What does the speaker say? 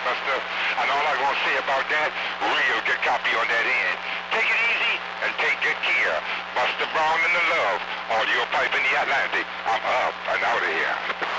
Buster. And all I'm going to say about that, real good copy on that end. Take it easy and take good care. Buster Brown and the Love, audio pipe in the Atlantic. I'm up and out of here.